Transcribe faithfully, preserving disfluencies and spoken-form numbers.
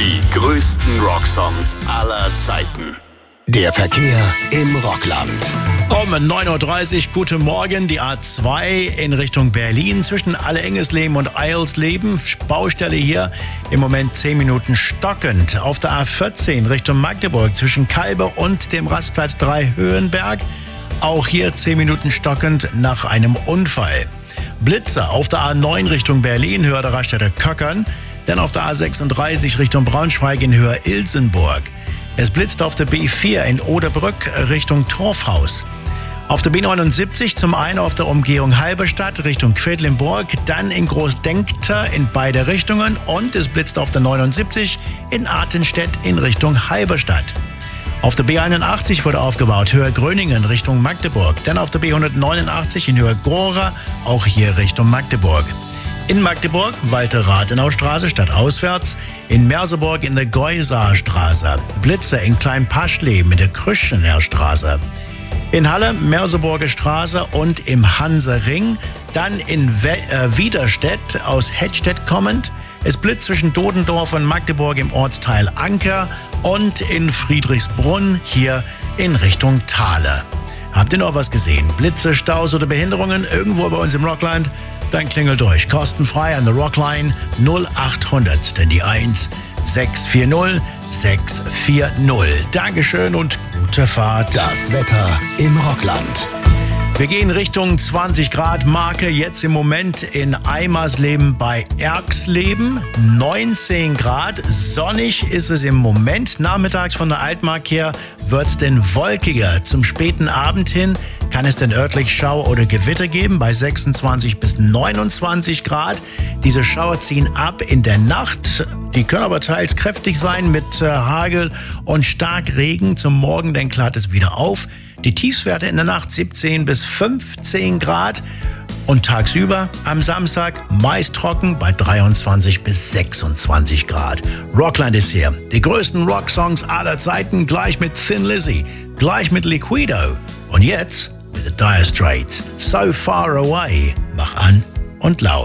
Die größten Rocksongs aller Zeiten. Der Verkehr im Rockland. Um neun Uhr dreißig, guten Morgen, die A zwei in Richtung Berlin zwischen Alle-Engesleben und Eilsleben. Baustelle hier im Moment zehn Minuten stockend. Auf der A vierzehn Richtung Magdeburg zwischen Kalbe und dem Rastplatz drei Höhenberg. Auch hier zehn Minuten stockend nach einem Unfall. Blitzer auf der A neun Richtung Berlin, Höhe der Raststätte Köckern. Dann auf der A sechsunddreißig Richtung Braunschweig in Höhe Ilsenburg. Es blitzt auf der B vier in Oderbrück Richtung Torfhaus. Auf der B neunundsiebzig zum einen auf der Umgehung Halberstadt Richtung Quedlinburg, dann in Großdenkter in beide Richtungen und es blitzt auf der neunundsiebzig in Artenstedt in Richtung Halberstadt. Auf der B einundachtzig wurde aufgebaut, Höhe Gröningen Richtung Magdeburg. Dann auf der B hundertneunundachtzig in Höhe Gora, auch hier Richtung Magdeburg. In Magdeburg, Walter-Rathenau-Straße stadtauswärts, in Merseburg in der Geusarstraße, Blitzer in Kleinpaschleben in der Krüschener-Straße, in Halle, Merseburger Straße und im Hansering, dann in We- äh, Widerstedt aus Hettstedt kommend, es blitzt zwischen Dodendorf und Magdeburg im Ortsteil Anker und in Friedrichsbrunn hier in Richtung Thale. Habt ihr noch was gesehen? Blitze, Staus oder Behinderungen irgendwo bei uns im Rockland? Dann klingelt durch. Kostenfrei an der Rockline null achthundert, denn die eins sechs vier null sechs vier null. Dankeschön und gute Fahrt. Das Wetter im Rockland. Wir gehen Richtung zwanzig Grad Marke, jetzt im Moment in Eimersleben bei Erxleben. neunzehn Grad, sonnig ist es im Moment. Nachmittags von der Altmark her wird es denn wolkiger. Zum späten Abend hin kann es denn örtlich Schauer oder Gewitter geben bei sechsundzwanzig bis neunundzwanzig Grad. Diese Schauer ziehen ab in der Nacht. Die können aber teils kräftig sein mit äh, Hagel und Starkregen. Zum Morgen dann klart es wieder auf. Die Tiefstwerte in der Nacht siebzehn bis fünfzehn Grad und tagsüber am Samstag meist trocken bei dreiundzwanzig bis sechsundzwanzig Grad. Rockland ist hier. Die größten Rocksongs aller Zeiten, gleich mit Thin Lizzy, gleich mit Liquido und jetzt mit The Dire Straits. So Far Away. Mach an und laut.